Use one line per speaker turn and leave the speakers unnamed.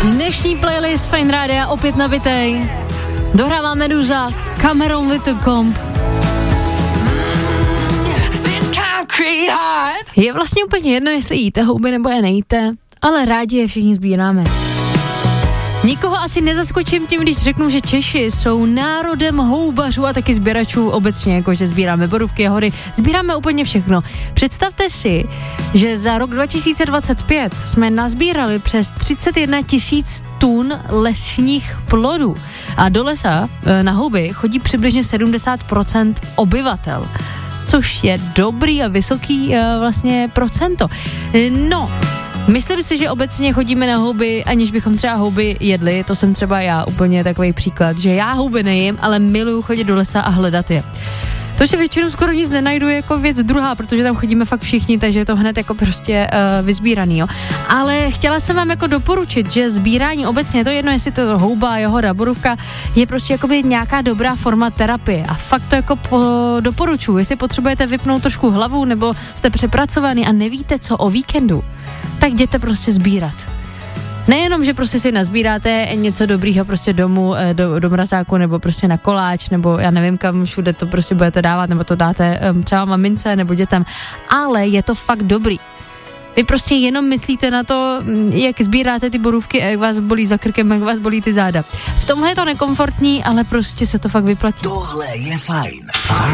Dnešní playlist Fajn Rádia opět nabitej. Dohrává Meduza, Cameron with the Comp. Je vlastně úplně jedno, jestli jíte houby nebo je nejíte, ale rádi je všichni sbíráme. Nikoho asi nezaskočím tím, když řeknu, že Češi jsou národem houbařů a taky sběračů obecně, jakože sbíráme borůvky, jahody, sbíráme úplně všechno. Představte si, že za rok 2025 jsme nazbírali přes 31 000 tun lesních plodů a do lesa na houby chodí přibližně 70% obyvatel, což je dobrý a vysoký vlastně procento. No, myslím si, že obecně chodíme na houby, aniž bychom třeba houby jedli, to jsem třeba já, úplně takový příklad, že já houby nejím, ale miluju chodit do lesa a hledat je. To, že většinou skoro nic nenajdu, je jako věc druhá, protože tam chodíme fakt všichni, takže je to hned jako prostě vyzbíraný, jo. Ale chtěla jsem vám jako doporučit, že sbírání obecně, to jedno, jestli to houba, jahoda, borůvka, je prostě jakoby nějaká dobrá forma terapie a fakt to jako doporučuji, jestli potřebujete vypnout trošku hlavu nebo jste přepracovaný a nevíte co o víkendu, tak jděte prostě sbírat. Nejenom, že prostě si nazbíráte něco dobrýho prostě domů, do mrazáku nebo prostě na koláč, nebo já nevím kam všude to prostě budete dávat, nebo to dáte třeba mamince nebo dětem, ale je to fakt dobrý. Vy prostě jenom myslíte na to, jak sbíráte ty borůvky a jak vás bolí za krkem, jak vás bolí ty záda. V tomhle je to nekomfortní, ale prostě se to fakt vyplatí.
Tohle je fajn.